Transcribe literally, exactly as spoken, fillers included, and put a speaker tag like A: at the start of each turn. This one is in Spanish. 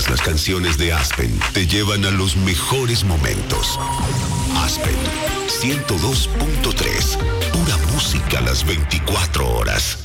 A: Todas las canciones de Aspen te llevan a los mejores momentos. Aspen ciento dos punto tres. Pura música a las veinticuatro horas.